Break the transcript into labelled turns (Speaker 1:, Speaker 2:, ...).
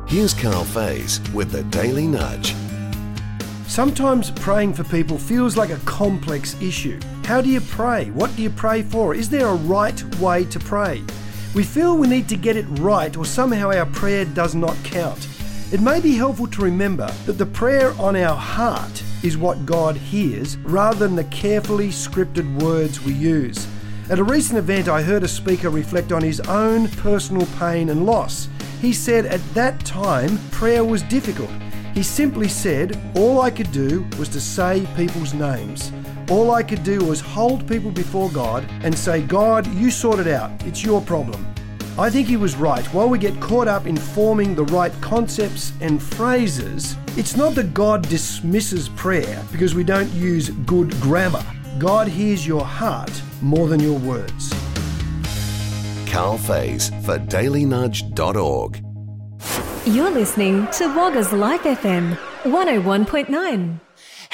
Speaker 1: Here's Carl Faze with the Daily Nudge.
Speaker 2: Sometimes praying for people feels like a complex issue. How do you pray? What do you pray for? Is there a right way to pray? We feel we need to get it right, or somehow our prayer does not count. It may be helpful to remember that the prayer on our heart is what God hears, rather than the carefully scripted words we use. At a recent event, I heard a speaker reflect on his own personal pain and loss. He said at that time, prayer was difficult. He simply said, all I could do was to say people's names. All I could do was hold people before God and say, God, you sort it out. It's your problem. I think he was right. While we get caught up in forming the right concepts and phrases, it's not that God dismisses prayer because we don't use good grammar. God hears your heart more than your words.
Speaker 1: Carl Faze for dailynudge.org.
Speaker 3: You're listening to Wagga's Life FM 101.9.